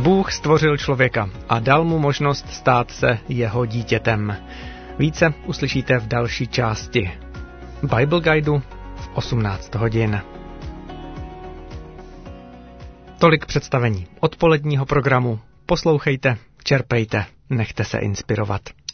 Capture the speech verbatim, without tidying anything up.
Bůh stvořil člověka a dal mu možnost stát se jeho dítětem. Více uslyšíte v další části Bible Guideu v osmnáct hodin. Tolik představení odpoledního programu. Poslouchejte, čerpejte, nechte se inspirovat.